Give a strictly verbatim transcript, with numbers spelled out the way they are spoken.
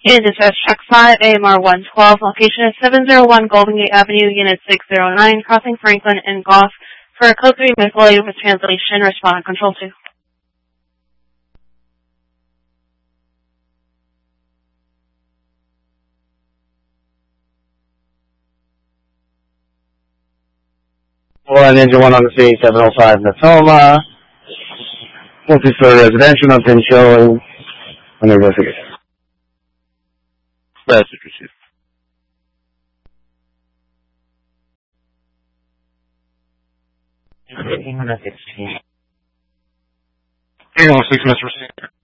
Unit Dispatch Track five, A M R one twelve, location is seven oh one Golden Gate Avenue, Unit six oh nine, crossing Franklin and Goff. For a code three misleading with translation, respond Control two. Well, Ninja one on the C seven oh five Natoma. Multi-story residential, nothing showing. An investigation. Message received. eight one six, message received.